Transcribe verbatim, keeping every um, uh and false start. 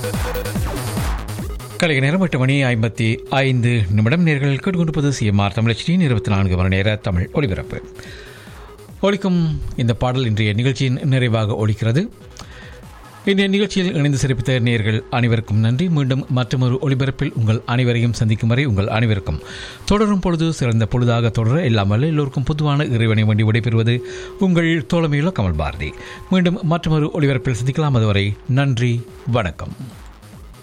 கலைஞர் நேரம் எட்டு மணி ஐம்பத்தி ஐந்து நிமிடம். நேர்கள் கேட்டுக்கொண்டிருப்பது சிஎம்ஆர் தமிழச்சியின் இருபத்தி நான்கு மணி நேர தமிழ் ஒலிபரப்பு. ஒலிக்கும் இந்த பாடல் இன்றைய நிகழ்ச்சியின் நிறைவாக ஒலிக்கிறது. இன்றைய நிகழ்ச்சியில் இணைந்து சிறப்பித்த நேர்கள் அனைவருக்கும் நன்றி. மீண்டும் மற்றொரு ஒலிபரப்பில் உங்கள் அனைவரையும் சந்திக்கும் வரை உங்கள் அனைவருக்கும் தொடரும் பொழுது சிறந்த பொழுதாக தொடர எல்லாம் வல்ல எல்லோருக்கும் பொதுவான இறைவனை வேண்டி விடைபெறுவது உங்கள் தோழமையுள்ள கமல் பாரதி. மீண்டும் மற்றொரு ஒலிபரப்பில் சந்திக்கலாம். அதுவரை நன்றி, வணக்கம்.